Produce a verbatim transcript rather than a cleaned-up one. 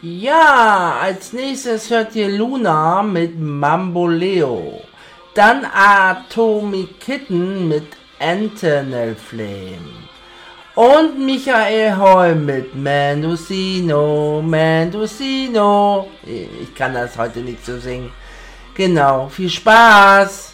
Ja, als nächstes hört ihr Luna mit Mamboleo. Dann Atomic Kitten mit Antenna Flame. Und Michael Holm mit Mendocino, Mendocino. Ich kann das heute nicht so singen. Genau, viel Spaß!